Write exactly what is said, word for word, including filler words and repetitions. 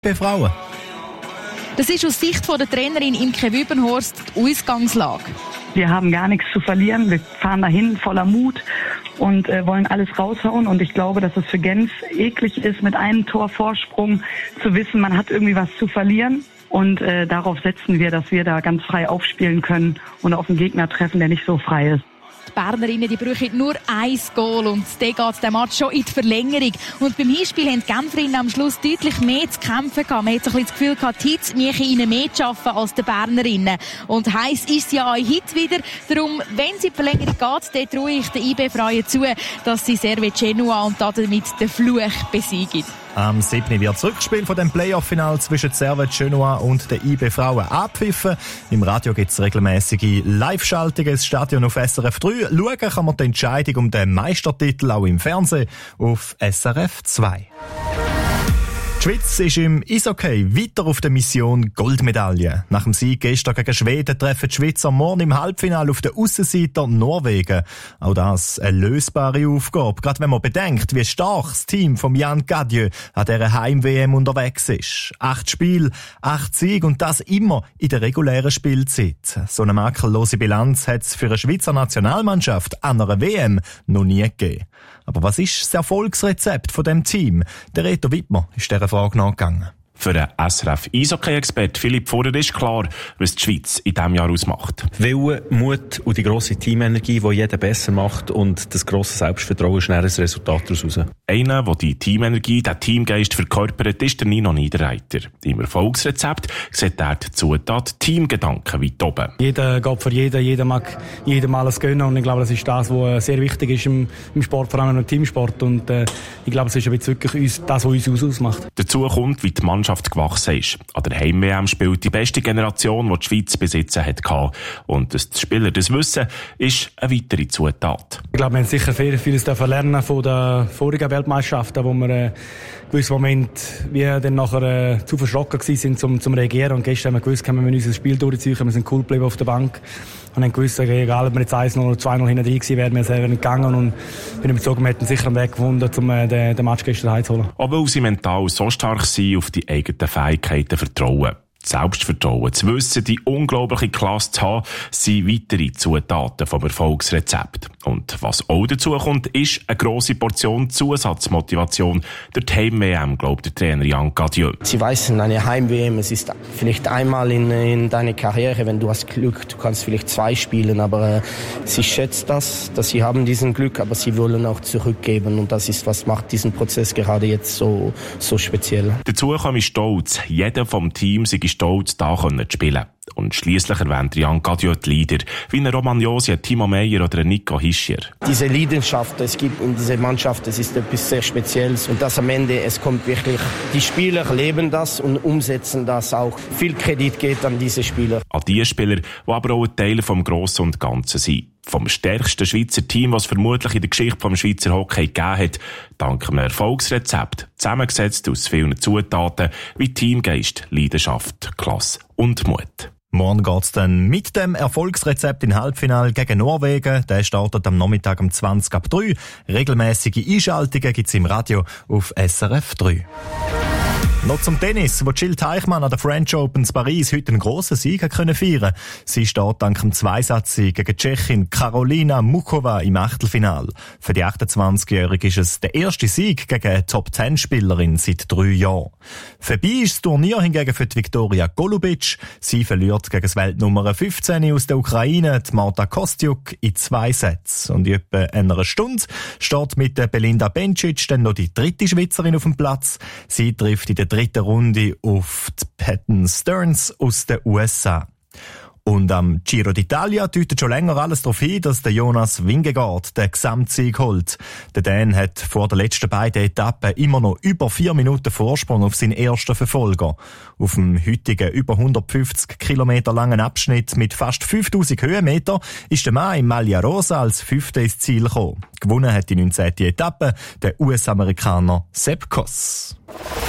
bei Frauen? Das ist aus Sicht der Trainerin Imke Wübenhorst die Ausgangslage. Wir haben gar nichts zu verlieren. Wir fahren dahin voller Mut und äh, wollen alles raushauen. Und ich glaube, dass es für Genf eklig ist, mit einem Tor Vorsprung zu wissen, man hat irgendwie was zu verlieren. Und äh, darauf setzen wir, dass wir da ganz frei aufspielen können und auf einen Gegner treffen, der nicht so frei ist. Die Bernerinnen die brauchen nur ein Goal und dann geht der Match schon in die Verlängerung. Und beim Hinspiel haben die Genferinnen am Schluss deutlich mehr zu kämpfen gehabt. Man hat so ein bisschen das Gefühl gehabt, die Hits machen ihnen mehr zu arbeiten als die Bernerinnen. Und heiß ist es ja auch Hit wieder. Darum, wenn sie in die Verlängerung geht, dann traue ich den I B-Freien zu, dass sie Servet Genua und damit den Fluch besiegen. Am siebten wird das Rückspiel von dem Playoff-Final zwischen Servet Genua und den I B-Frauen abpfiffen. Im Radio gibt es regelmäßige Live-Schaltungen ins Stadion auf S R F drei. Schauen kann man die Entscheidung um den Meistertitel auch im Fernsehen auf S R F zwei. Die Schweiz ist im Eishockey weiter auf der Mission Goldmedaille. Nach dem Sieg gestern gegen Schweden treffen die Schweizer morgen im Halbfinale auf den Aussenseiter Norwegen. Auch das eine lösbare Aufgabe, gerade wenn man bedenkt, wie stark das Team von Jan Gadieu an dieser Heim-W M unterwegs ist. Acht Spiele, acht Siege und das immer in der regulären Spielzeit. So eine makellose Bilanz hat es für eine Schweizer Nationalmannschaft an einer W M noch nie gegeben. Aber was ist das Erfolgsrezept von dem Team? Der Reto Wittmer ist dieser Frage nachgegangen. Für den S R F-Eishockey-Expert Philipp Vorer ist klar, was die Schweiz in diesem Jahr ausmacht. Wille, Mut und die grosse Teamenergie, die jeder besser macht, und das grosse Selbstvertrauen ist ein Resultat daraus. Einer, der die Teamenergie, den Teamgeist verkörpert, ist der Nino Niederreiter. Im Erfolgsrezept sieht er die Zutat Teamgedanken weit oben. Jeder geht für jeden, jeder mag jedem alles gönnen, und ich glaube, das ist das, was sehr wichtig ist im, im Sport, vor allem im Teamsport, und äh, ich glaube, es ist wirklich uns, das, was uns ausmacht. Dazu kommt, wie die Mannschaft gewachsen ist. An der Heim-W M spielt die beste Generation, die die Schweiz besitzen hat. Und dass die Spieler das wissen, ist eine weitere Zutat. Ich glaube, wir haben sicher viel, vieles lernen von den vorigen Weltmeisterschaften, wo wir äh, in gewissen Moment wie dann nachher äh, zu verschrocken waren zum, zum Reagieren. Und gestern haben wir gewusst, können wir unser Spiel durchziehen, wir sind cool geblieben auf der Bank. Und haben gewusst, egal ob wir jetzt eins null oder zwei null hinten drin gewesen wären, wir selber nicht gegangen. Und bin überzeugt, wir hätten sicher einen Weg gefunden, um äh, den, den Match gestern heimzuholen. Aber weil sie mental so stark sind, auf die eigenen Fähigkeiten vertrauen. Selbstvertrauen, zu wissen, die unglaubliche Klasse zu haben, sind weitere Zutaten vom Erfolgsrezept. Und was auch dazu kommt, ist eine grosse Portion Zusatzmotivation durch die Heim-W M, glaubt der Trainer Jan Gadieu. Sie wissen, eine Heim-W M, es ist vielleicht einmal in, in deiner Karriere, wenn du hast Glück, du kannst vielleicht zwei spielen, aber äh, sie schätzen das, dass sie haben diesen Glück, aber sie wollen auch zurückgeben, und das ist, was macht diesen Prozess gerade jetzt so, so speziell. Dazu komme ich stolz, jeder vom Team sei stolz, da zu spielen. Und schliesslich erwähnt Jan Gadieu die Leader, wie ein Roman Josi, ein Timo Meyer oder ein Nico Hischier. Diese Leidenschaft, es gibt in dieser Mannschaft, es ist etwas sehr Spezielles. Und das am Ende, es kommt wirklich, die Spieler leben das und umsetzen das auch. Viel Kredit geht an diese Spieler. An die Spieler, die aber auch ein Teil vom Grossen und Ganzen sind. Vom stärksten Schweizer Team, was es vermutlich in der Geschichte vom Schweizer Hockey gegeben hat, dank einem Erfolgsrezept, zusammengesetzt aus vielen Zutaten wie Teamgeist, Leidenschaft, Klasse und Mut. Morgen geht's dann mit dem Erfolgsrezept in Halbfinale gegen Norwegen. Der startet am Nachmittag um zwanzig ab drei. Regelmäßige Einschaltungen gibt's im Radio auf S R F drei. Noch zum Tennis, wo Jill Teichmann an der French Open in Paris heute einen grossen Sieg hat können feiern. Sie steht dank dem Zweisatz-Sieg gegen Tschechin Karolina Mukova im Achtelfinal. Für die achtundzwanzigjährige ist es der erste Sieg gegen eine Top-Zehn-Spielerin seit drei Jahren. Vorbei ist das Turnier hingegen für die Viktoria Golubic. Sie verliert gegen das Weltnummer fünfzehn aus der Ukraine, die Marta Kostyuk, in zwei Sätzen. Und in etwa einer Stunde steht mit der Belinda Bencic dann noch die dritte Schweizerin auf dem Platz. Sie trifft in der dritten Runde auf die Patton Stearns aus den U S A. Und am Giro d'Italia deutet schon länger alles darauf hin, dass der Jonas Vingegaard den Gesamtsieg holt. Der Dan hat vor den letzten beiden Etappen immer noch über vier Minuten Vorsprung auf seinen ersten Verfolger. Auf dem heutigen über hundertfünfzig Kilometer langen Abschnitt mit fast fünftausend Höhenmeter ist der Mann im Maglia Rosa als Fünfter ins Ziel gekommen. Gewonnen hat die neunzehnte Etappe der U S-Amerikaner Sepp Kuss.